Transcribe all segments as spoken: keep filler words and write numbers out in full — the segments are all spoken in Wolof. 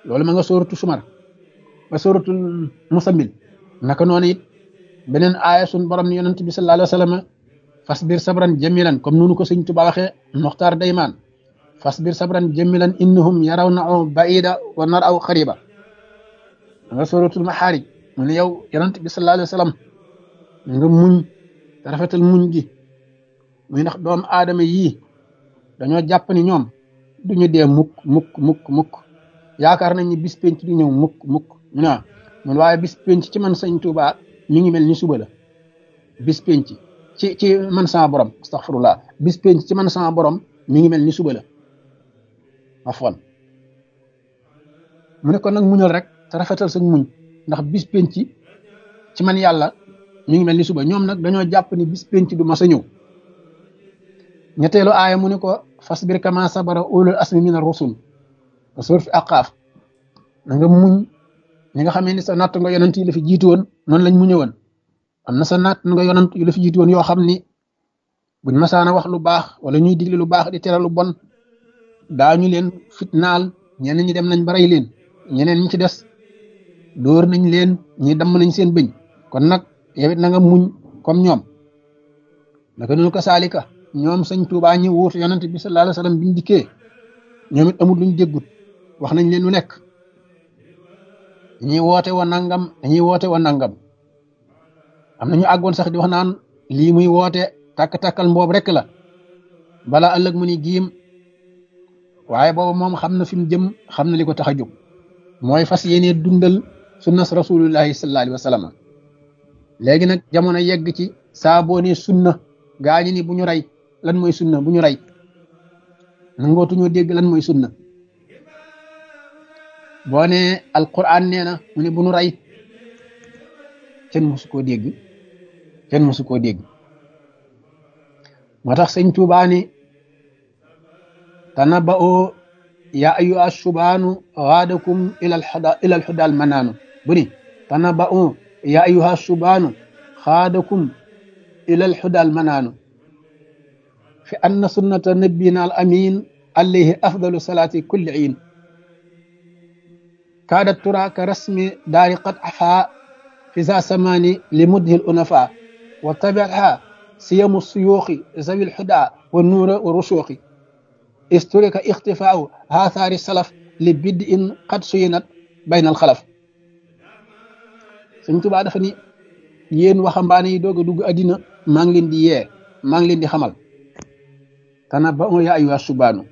loolu ma nga sóoratu sumar ba sóoratul musammil naka noonu it beneen aaya sun borom ni yonent bi sallallahu alayhi wa sallam fasbir sabran jamilan comme nunu ko sëñ Tuba waxee Moxtaar Daymaan fasbir sabran jamilan innahum yarawnahu baida wa naraw xariba nga sóoratul maxaarij mu ne yow yonent bi sallallahu alayhi wa sallam nga muñ te rafetal muñ gi muy ndax doomu aadama yii dañoo jàpp ni ñoom duñu dee mukk mukk mukk mukk yaakaar nañ ni bis penc du ñëw mukk mukk mu ne mun waaye bis penc ci man sëñ Tuba mi ngi mel ni suba la bis penc ci ci man sama borom astaghfirullah bis penc ci man sama borom mi ngi mel ni suba la afwan mu ne kon nag muñal rek te rafetal sa muñ ndax bis penc ci man yàlla mi ngi mel ni suba ñoom nag dañoo jàpp ni bis penc du mas a ñëw ñetteelu aaya mu ne ko fasbir kama sabara ulul asmi min ar-rusul suur fi aqaaf na nga muñ ñi nga xamee ni sa natt nga yonent yi la fi jiitu woon noonu lañ muñe woon am na sa natt nga yonent yi la fi jiitu woon yoo xam ni buñ masaana wax lu baax wala ñuy digle lu baax di tere lu bon daañu leen fitnaal ñeneen ñi dem nañ ba rey leen ñeneen ñi ci des dóor nañ leen ñi damm nañ seen bëñ kon nag yow it na nga muñ comme ñoom naka noonu ko saalika ñoom sëñ Tuubaa ñi wuutu yonent bi sallallahu alayhi wa sallam biñ dikkee ñoom it amul luñ déggut wax nañ leen lu nekk dañuy woote wa nangam dañuy woote wa nangam am na ñu àggoon sax di wax naan lii muy woote tàkk-tàkkal mboob rek la balaa ëllëg mu ni giim waaye boobu moom xam na fi mu jëm xam na li ko tax a jóg mooy fas yéene dundal sunnas rasulullahi sallallahu alayhi wa sallam léegi nag jamono yegg ci saa boo nee sunna gaañi ni bu ñu rey lan mooy sunna bu ñu rey nangootuñoo dégg lan mooy sunna boo nee alquran nee na mu ne bu ñu rey kenn mësu koo dégg kenn mësu koo dégg moo tax sëñ Tuubaa ni tanaba'u yaa ayyuha shubaanu gaadakum ilal huda ilal hudaal manaanu bu ni tanaba'u yaa ayyuha shubaanu gaadakum ilal hudaal manaanu fi anna sunnata nabiyina al amin alayhi afdalu salaati kulli iin kaadat tura ka rasmi daari qad afaa fi za samaani li mudhi al unafa wa tabi'aha siyamu suyuuxi zawi al hudaa wa nuura wa rushuuxi isturika ixtifaau haathaari salaf li bidd in qad suyinat bayna al xalaf Sëñ Tuubaa dafa ni yéen waxambaane yi doog a dugg addina maa ngi leen di yee maa ngi leen di xamal tanabba'u yaa ayyuha subaanu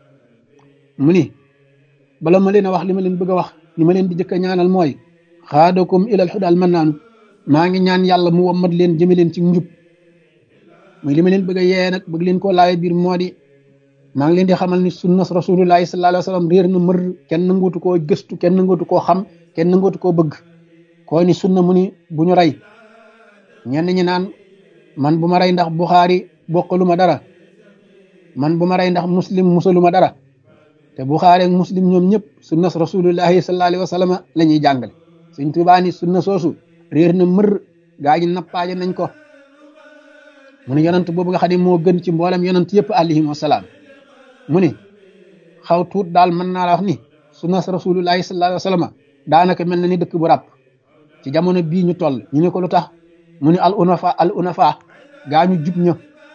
mu ni bala ma leen a wax li ma leen bëgg a wax li ma leen di jëkk a ñaanal mooy xaadakum ilal hudaal mannaanu maa ngi ñaan yàlla mu wammat leen jëme leen ci njub muy li ma leen bëgg a yee nag bëgg leen koo laaye biir moo di maa ngi leen di xamal ni sunnas rasulullahi sallallahu alayhi wa sallam réer na mër kenn nangootu koo gëstu kenn nangootu koo xam kenn nangootu koo bëgg koo ni sunna mu ni bu ñu rey ñenn ñi naan man bu ma rey ndax Buxaari bokkalu ma dara man bu ma rey ndax muslim musalu ma dara te Buxaari ak muslim ñoom ñëpp sunnas rasulullahi sallallahu alayhi wa sallam la ñuy jàngale Sëñ Tuubaa ni sunna soosu réer na mër gaa ñi nappaaje nañ ko mu ne yonant boobu nga xam ne moo gën ci mboolem yonant yëpp alayhim wasalaam mu ni xaw tuut daal mën naa la wax ni sunnas rasulullahi sallallahu alayhi wa sallam daanaka mel na ni dëkk bu ràpp ci jamono bii ñu toll ñu ne ko lu tax mu ni al unafa al unafa gaañu jub ña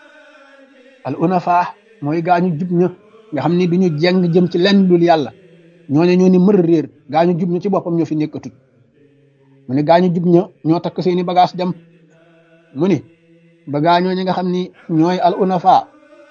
al unafa mooy gaañu jub ña nga xam ni duñu jeng jëm ci lenn dul yàlla ñooñu ñoo ni mër réer gaañu jub ña ci boppam ñoo fi nekkatut mu ni gaañu jub ña ñoo takk seeni bagage dem mu ni ba gaañoo ñi nga xam ni ñooy al unafa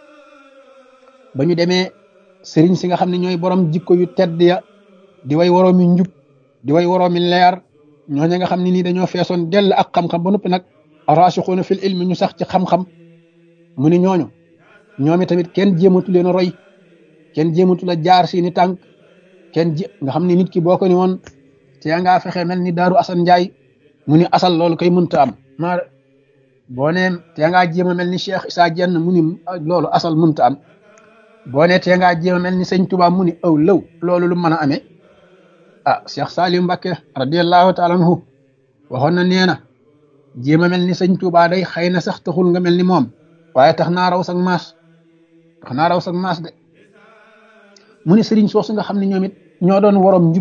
ba ñu demee sëriñ si nga xam ne ñooy borom jikko yu tedd ya di way woroomi njub di way woroomi leer ñooñu nga xam ne nii dañoo feesoon dell ak xam-xam ba noppi nag raasixuuna fil ilmi ñu sax ci xam-xam mu ni ñooñu ñoomi tamit kenn jéematu leen a roy kenn jéematu la jaar seeni tànk kenn ji nga xam ne nit ki boo ko ni woon te ngaa fexe mel ni daaru asan njaay mu ni asal loolu koy mënta am ma boo nee te ngaa jéem a mel ni Cheikh Issa Diène mu ni loolu asal mënta am boo nee tee ngaa jéem a mel ni sëñ Tuubaa mu ni aw lëw loolu lu mën a amee ah Cheikh Saliou Mbacké radiyallahu taala anhu waxoon na nee na jéem a mel ni sëñ Tuubaa day xëy na sax taxul nga mel ni moom waaye tax naa raw sag maas tax naa raw sag maas de mu ni sëriñ soosu nga xam ne ñoom it ñoo doon worom njub